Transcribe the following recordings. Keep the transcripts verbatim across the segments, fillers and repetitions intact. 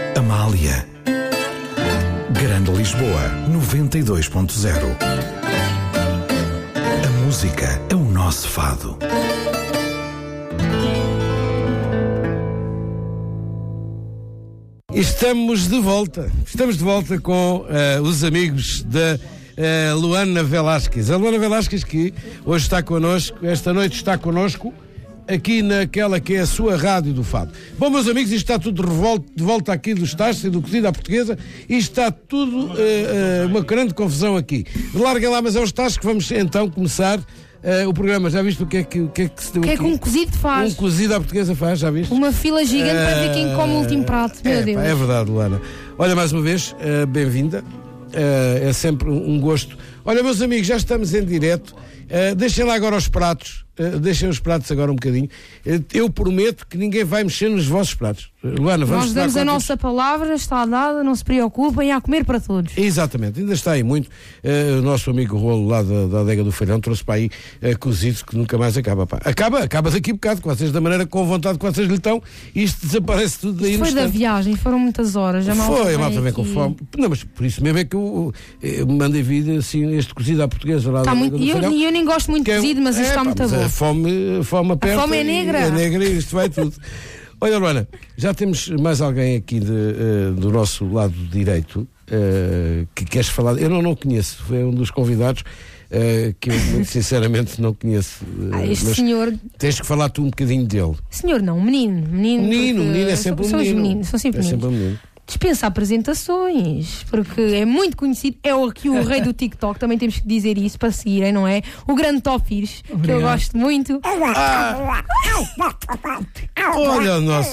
Amália. Grande Lisboa, noventa e dois ponto zero. A música é o nosso fado. Estamos de volta. Estamos de volta com uh, os amigos da uh, Luana Velásquez. A Luana Velásquez que hoje está connosco, esta noite está connosco, aqui naquela que é a sua rádio do fado. Bom, meus amigos, isto está tudo de, revolta, de volta aqui dos Tachos e do Cozido à Portuguesa. Isto está tudo uh, uh, uma grande confusão aqui. Larguem lá, mas é os Tachos que vamos então começar uh, o programa. Já viste o que é que, o que, é que se deu O que é aqui? que um cozido faz? Um Cozido à Portuguesa faz, já viste? Uma fila gigante uh, para ver quem come o último prato. Meu é, Deus. Pá, é verdade, Luana. Olha, mais uma vez, uh, bem-vinda. Uh, é sempre um, um gosto. Olha, meus amigos, já estamos em direto. Uh, deixem lá agora os pratos. Uh, deixem os pratos agora um bocadinho. Uh, eu prometo que ninguém vai mexer nos vossos pratos. Uh, Luana, vamos Nós damos a nossa palavra, está dada, não se preocupem, há a comer para todos. Exatamente, ainda está aí muito. Uh, o nosso amigo Rolo lá da, da adega do Feirão trouxe para aí uh, cozidos que nunca mais acaba. Pá. Acaba, acaba daqui a bocado, com vocês, da maneira com vontade que vocês lhe estão, isto desaparece tudo daí. Isto foi da viagem, foram muitas horas. A malta foi, a malta vem com aqui. fome. Não, mas por isso mesmo é que eu, eu mandei vir assim, este cozido à portuguesa lá Está da muito, adega do eu, Feirão. eu nem gosto muito de Que é- cozido, mas isto é, está pá, muito mas bom. a fome, a fome aperta. fome é e- negra. É negra e isto vai tudo. Olha, Luana, já temos mais alguém aqui de, uh, do nosso lado direito uh, que queres falar. Eu não, não conheço, foi um dos convidados uh, que eu muito sinceramente não conheço. Uh, Ah, este mas senhor. tens que falar tu um bocadinho dele. Senhor, não, menino. Menino, Menino, porque menino é sempre são, um menino. São os meninos, são sempre é meninos. sempre um menino. Dispensa apresentações, porque é muito conhecido, é o- aqui o rei do TikTok, também temos que dizer isso para seguirem, não é? O grande Topires, que eu Obrigado. gosto muito. Olha o nosso.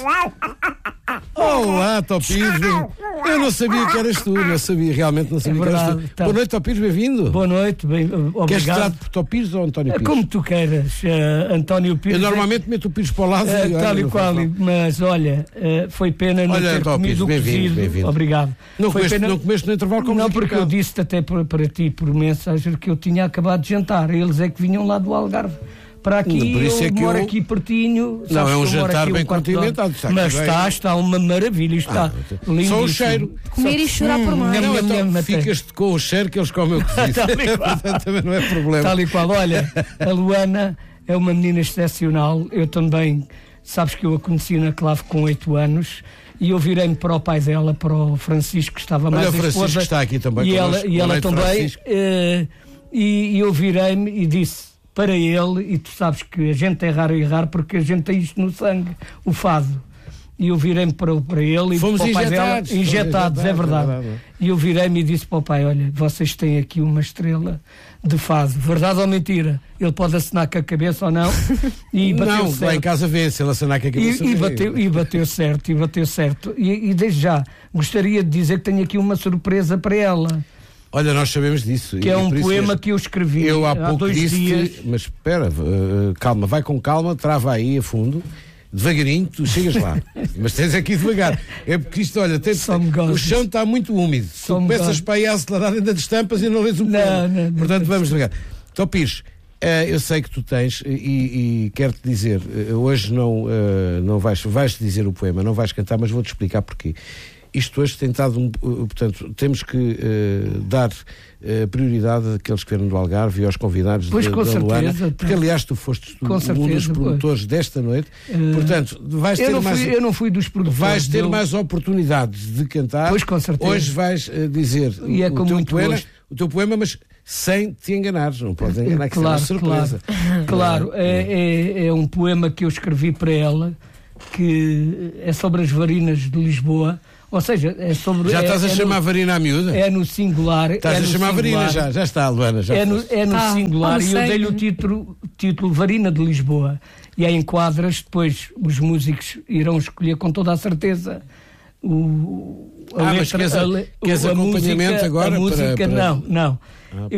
Olá, Topires. Eu não sabia que eras tu, não sabia, realmente não sabia que eras verdade, tu. tá. Boa noite, Topires, bem-vindo. Boa noite, bem, Queres que obrigado. trate por Topires ou António Pires? Como tu queiras, eh, António Pires. Eu normalmente meto o Pires para o lado eh, e olha, tal e não qual, faz mal. mas olha, eh, foi pena não Olha, ter António comido Pires, o bem-vindo, cozido. bem-vindo. Obrigado. Não Foi comeste, pena- não comeste no intervalo como Não, porque eu disse. disse até para, para ti por mensagem que eu tinha acabado de jantar. Eles é que vinham lá do Algarve para aqui. Por isso eu é que moro eu- aqui pertinho. Não, sabes é um que eu moro jantar aqui bem quarto de hora. condimentado, está aqui Mas bem. está, está uma maravilha. Está Ah, lindo. só o cheiro. Comer e chorar por mais. Não, Nham, então nham, até. ficas-te com o cheiro que eles comem o cozido. Tal e qual. Portanto, também não é problema. Tal e qual. Olha, a Luana é uma menina excepcional. Eu também, sabes que eu a conheci na clave com oito anos e eu virei-me para o pai dela, para o Francisco, que estava mais Olha, o a Francisco esposa, está aqui também e ela, connosco. e Boa ela noite, também. Francisco. eh, e, e eu virei-me e disse para ele, e tu sabes que a gente é raro errar porque a gente tem isto no sangue, o fado. E eu virei-me para, para ele e Fomos para o pai dela, injetados, fomos injetados, é injetados, verdade. é verdade. E eu virei-me e disse para o pai: olha, vocês têm aqui uma estrela de fado, verdade ou mentira? Ele pode assinar com a cabeça ou não. E bateu Não, certo. lá em casa vê, se ele acenar com a cabeça. E, e, vê. bateu, e bateu certo, e bateu certo. E, e desde já, gostaria de dizer que tenho aqui uma surpresa para ela, Olha, nós sabemos disso. que e é um por isso poema mesmo. que eu escrevi Eu há há pouco dois disse, dias. mas espera, uh, calma, vai com calma, trava aí a fundo, devagarinho, tu chegas lá. Mas tens aqui devagar. É porque isto, olha, tem, Só me gostas. o chão está muito úmido. Só Tu me começas gostas. para aí a acelerar, ainda destampas e não lês o poema. Não, não, não, Portanto, não. vamos devagar. Então, Pires, uh, eu sei que tu tens, e, e quero-te dizer, uh, hoje não, uh, não vais, vais dizer o poema, não vais cantar, mas vou-te explicar porquê. Isto hoje tem estado, um, uh, portanto, temos que uh, dar uh, prioridade àqueles que vieram do Algarve e aos convidados Pois, da, com da certeza, Luana, tá. porque aliás tu foste Com um certeza, dos pois. produtores desta noite, Uh, portanto, vais Eu ter não, mais... fui, eu não fui dos produtores. Vais ter eu- mais oportunidades de cantar. Pois, com certeza. Hoje vais uh, dizer E é o, com teu muito poema, gosto. o teu poema, mas sem te enganares. Não podes enganar, que Claro, isso é uma surpresa. Claro, claro. É, é, é um poema que eu escrevi para ela, que é sobre as varinas de Lisboa. Ou seja, é sobre. Já é, estás a é chamar a no, varina à miúda? É no singular. Estás é a no chamar a varina, singular. já, já está, Luana. Já É no, foste. é no Ah, singular, e eu almocei. dei-lhe o título, título Varina de Lisboa. E há enquadras, depois os músicos irão escolher com toda a certeza o, a Ah, mas letra, queres a- le- queres a acompanhamento música, agora a música, para- para- não, não.